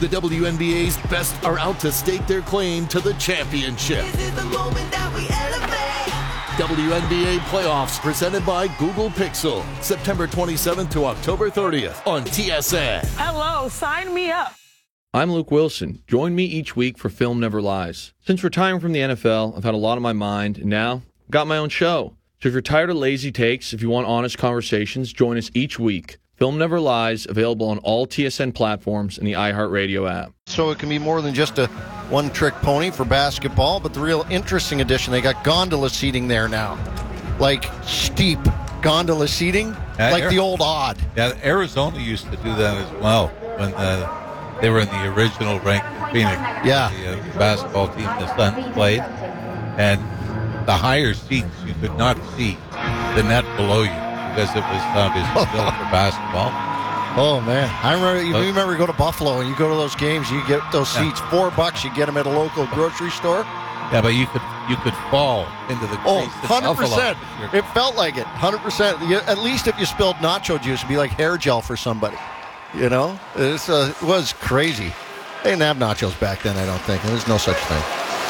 The WNBA's best are out to stake their claim to the championship. This is the moment that we elevate. WNBA playoffs presented by Google Pixel. September 27th to October 30th on TSN. Hello, sign me up. I'm Luke Wilson. Join me each week for Film Never Lies. Since retiring from the NFL, I've had a lot on my mind, and now I've got my own show. So if you're tired of lazy takes, if you want honest conversations, join us each week. Film Never Lies, available on all TSN platforms and the iHeartRadio app. So it can be more than just a one-trick pony for basketball, but the real interesting addition, they got gondola seating there now. Like steep gondola seating, like the old Odd. Yeah, Arizona used to do that as well when they were in the original rink in Phoenix. Yeah. The basketball team, the Suns played, and the higher seats, you could not see the net below you because it was obviously built for basketball. Oh, man. I remember, you remember go to Buffalo and you go to those games, you get those seats, $4, you get them at a local grocery store. Yeah, but you could fall into the Oh, crease at 100%. Buffalo. It felt like it, 100%. At least if you spilled nacho juice, it'd be like hair gel for somebody. You know? It was crazy. They didn't have nachos back then, I don't think. There was no such thing.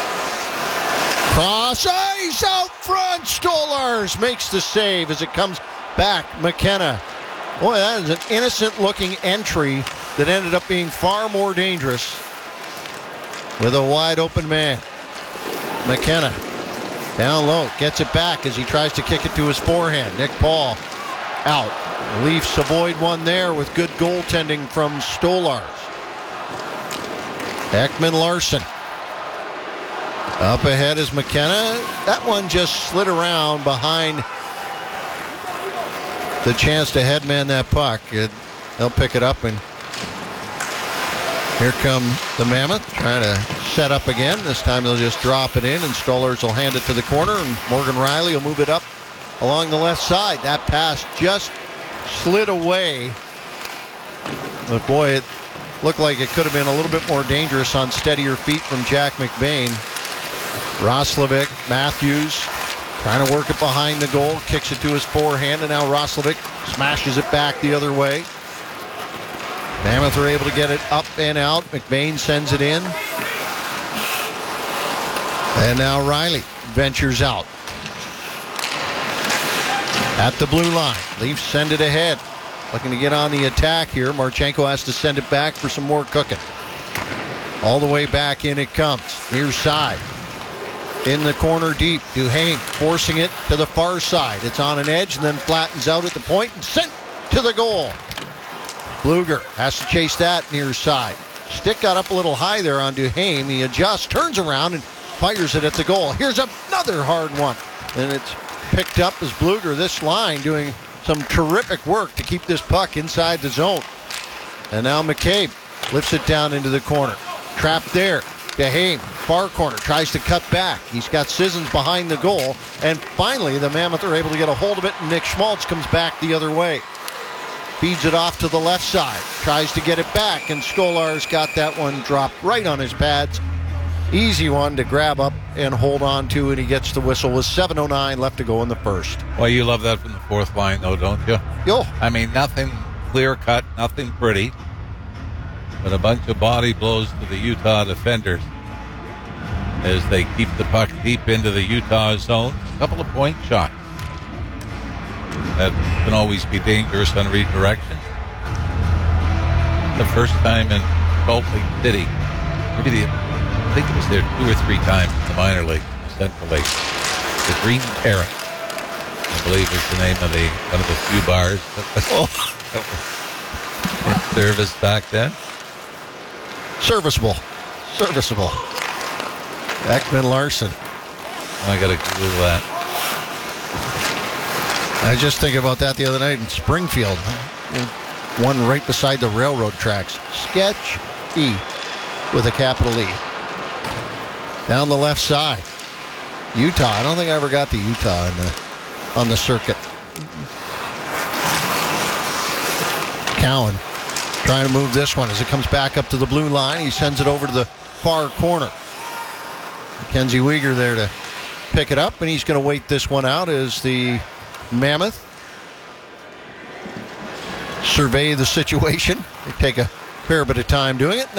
Cross ice out front. Stolars makes the save as it comes back. McKenna. Boy, that is an innocent-looking entry that ended up being far more dangerous with a wide-open man. McKenna down low, gets it back as he tries to kick it to his forehand. Nick Paul out. Leafs avoid one there with good goaltending from Stolars. Ekman Larson. Up ahead is McKenna. That one just slid around behind the chance to headman that puck. They'll pick it up, and here come the Mammoth trying to set up again. This time they'll just drop it in, and Stolars will hand it to the corner, and Morgan Riley will move it up along the left side. That pass just slid away. But boy, it looked like it could have been a little bit more dangerous on steadier feet from Jack McBain. Roslovic, Matthews trying to work it behind the goal, kicks it to his forehand, and now Roslovic smashes it back the other way. Mammoth are able to get it up and out. McBain sends it in. And now Riley ventures out. At the blue line, Leafs send it ahead. Looking to get on the attack here. Marchenko has to send it back for some more cooking. All the way back in it comes. Near side. In the corner deep. Duhaime forcing it to the far side. It's on an edge and then flattens out at the point and sent to the goal. Bluger has to chase that near side. Stick got up a little high there on Duhaime. He adjusts, turns around, and fires it at the goal. Here's another hard one. And it's picked up as Bluger, this line, doing some terrific work to keep this puck inside the zone. And now McCabe lifts it down into the corner. Trapped there. Duhaime, far corner, tries to cut back. He's got Sissons behind the goal. And finally, the Mammoth are able to get a hold of it, and Nick Schmaltz comes back the other way. Feeds it off to the left side. Tries to get it back, and Stolar's got that one dropped right on his pads. Easy one to grab up and hold on to, and he gets the whistle with 7:09 left to go in the first. Well, you love that from the fourth line, though, don't you? Yo. I mean, nothing clear-cut, nothing pretty, but a bunch of body blows to the Utah defenders as they keep the puck deep into the Utah zone. A couple of point shots that can always be dangerous on redirection. The first time in Salt Lake City, maybe I think it was there 2 or 3 times in the minor league, Central League. The Green Parrot, I believe, is the name of one of the few bars that was in service back then. Serviceable. Ekman Larson. I got to Google that. I just think about that the other night in Springfield. One right beside the railroad tracks. Sketch E with a capital E. Down the left side. Utah. I don't think I ever got to Utah on the circuit. Cowan trying to move this one as it comes back up to the blue line. He sends it over to the far corner. Mackenzie Weegar there to pick it up, and he's going to wait this one out as the Mammoth survey the situation. They take a fair bit of time doing it.